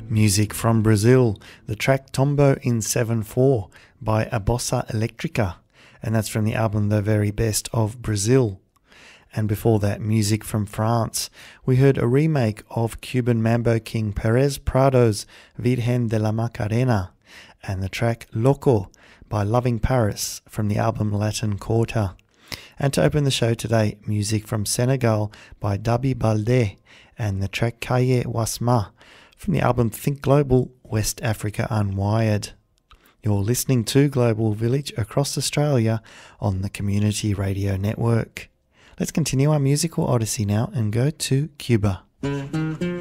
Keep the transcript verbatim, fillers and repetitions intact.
Music from Brazil, the track Tombo in seven four by A Bossa Electrica, and that's from the album The Very Best of Brazil. And before that, music from France. We heard a remake of Cuban mambo king Perez Prado's Virgen de la Macarena, and the track Loco by Loving Paris from the album Latin Quarter. And to open the show today, music from Senegal by Dabi Balde, and the track Kaye Wasma from the album Think Global, West Africa Unwired. You're listening to Global Village across Australia on the Community Radio Network. Let's continue our musical odyssey now and go to Cuba.